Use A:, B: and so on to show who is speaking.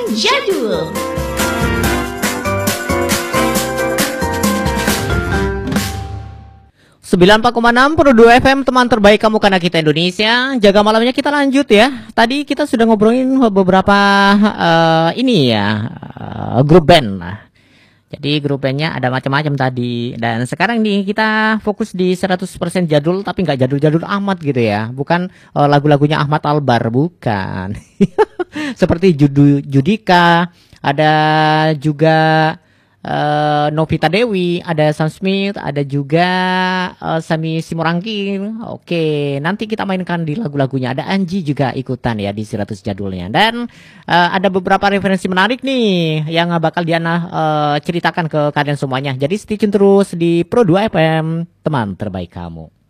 A: Jadul.
B: 94,6 Pro 2 FM, teman terbaik kamu karena kita Indonesia. Jaga malamnya kita lanjut ya. Tadi kita sudah ngobrolin beberapa grup band. Nah, jadi grup bandnya ada macam-macam tadi. Dan sekarang nih kita fokus di 100% jadul, tapi nggak jadul-jadul amat gitu ya. Bukan lagu-lagunya Ahmad Albar, bukan. Seperti Judika, ada juga Novita Dewi, ada Sam Smith, ada juga Sami Simorangking. Oke, nanti kita mainkan di lagu-lagunya. Ada Anji juga ikutan ya di 100 jadulnya. Dan ada beberapa referensi menarik nih yang bakal Diana ceritakan ke kalian semuanya. Jadi stay tune terus di Pro 2 FM, teman terbaik kamu.